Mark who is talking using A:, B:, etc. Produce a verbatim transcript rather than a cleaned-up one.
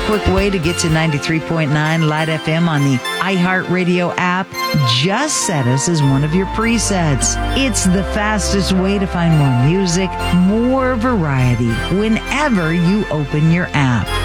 A: quick way to get to ninety-three point nine Light F M on the iHeartRadio app? Just set us as one of your presets. It's the fastest way to find more music, more variety whenever you open your app.